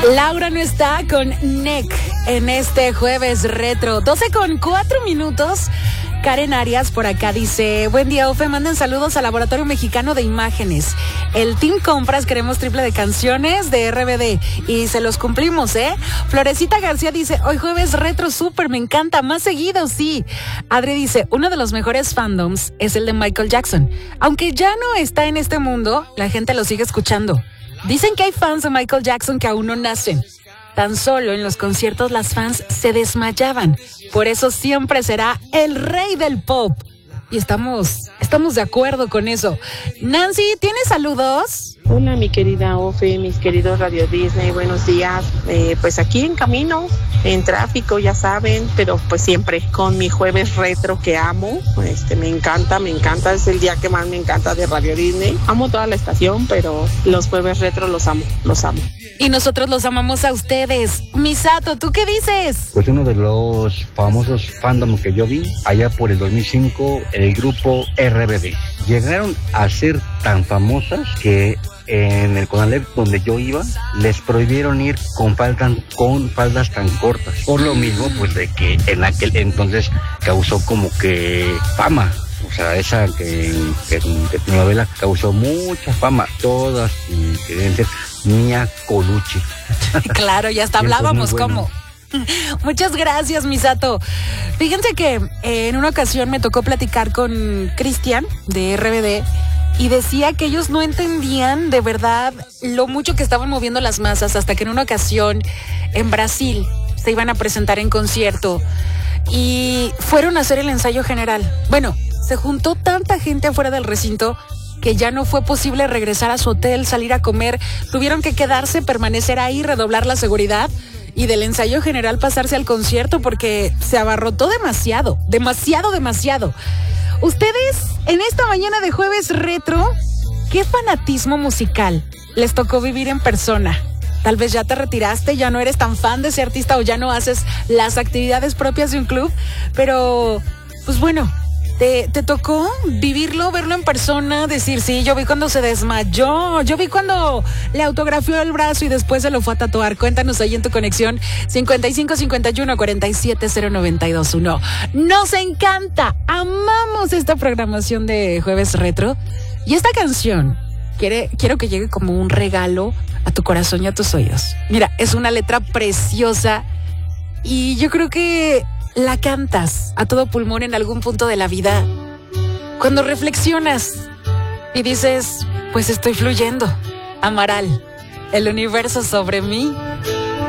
Laura no está con NEC en este jueves retro. 12:04. Karen Arias por acá dice: buen día, Ofe, manden saludos al Laboratorio Mexicano de Imágenes. El Team Compras queremos triple de canciones de RBD y se los cumplimos, ¿eh? Florecita García dice: hoy jueves retro súper, me encanta, más seguido, sí. Adri dice: uno de los mejores fandoms es el de Michael Jackson. Aunque ya no está en este mundo, la gente lo sigue escuchando. Dicen que hay fans de Michael Jackson que aún no nacen. Tan solo en los conciertos las fans se desmayaban. Por eso siempre será el rey del pop. Y estamos de acuerdo con eso. Nancy, ¿tienes saludos? Hola, mi querida Ofe, mis queridos Radio Disney, buenos días. Pues aquí en camino, en tráfico, ya saben, pero pues siempre con mi jueves retro que amo. Me encanta, es el día que más me encanta de Radio Disney. Amo toda la estación, pero los jueves retro los amo. Y nosotros los amamos a ustedes. Misato, ¿tú qué dices? Pues uno de los famosos fandom que yo vi allá por el 2005, el grupo RBD. Llegaron a ser tan famosas que en el Conalep donde yo iba, les prohibieron ir con faldas tan cortas. Por lo mismo, pues de que en aquel entonces causó como que fama. O sea, esa que novela causó mucha fama. Todas querían ser Mia Colucci. Claro, ya hasta hablábamos como. Muchas gracias, Misato. Fíjense que en una ocasión me tocó platicar con Cristian de RBD y decía que ellos no entendían de verdad lo mucho que estaban moviendo las masas hasta que en una ocasión en Brasil se iban a presentar en concierto y fueron a hacer el ensayo general. Bueno, se juntó tanta gente afuera del recinto que ya no fue posible regresar a su hotel, salir a comer. Tuvieron que quedarse, permanecer ahí, redoblar la seguridad y del ensayo general pasarse al concierto porque se abarrotó demasiado. Ustedes, en esta mañana de jueves retro, ¿qué fanatismo musical les tocó vivir en persona? Tal vez ya te retiraste, ya no eres tan fan de ese artista o ya no haces las actividades propias de un club, pero, pues bueno, ¿te tocó vivirlo, verlo en persona, decir, sí, yo vi cuando se desmayó, yo vi cuando le autografió el brazo y después se lo fue a tatuar? Cuéntanos ahí en tu conexión 5551-47092.1. Nos encanta, amamos esta programación de Jueves Retro y esta canción quiero que llegue como un regalo a tu corazón y a tus oídos. Mira, es una letra preciosa y yo creo que la cantas a todo pulmón en algún punto de la vida cuando reflexionas y dices, pues estoy fluyendo. Amaral, el universo sobre mí